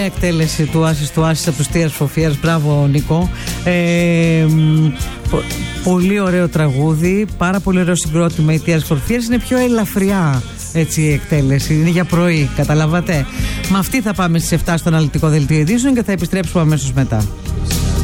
εκτέλεση του Άσης από τους Tears for Fears. Μπράβο Νίκο. Πολύ ωραίο τραγούδι, πάρα πολύ ωραίο συγκρότημα η Tears for Fears. Είναι πιο ελαφριά έτσι η εκτέλεση, είναι για πρωί, καταλάβατε. Με αυτή θα πάμε στις 7 στο αναλυτικό δελτίο ειδήσεων και θα επιστρέψουμε αμέσως μετά.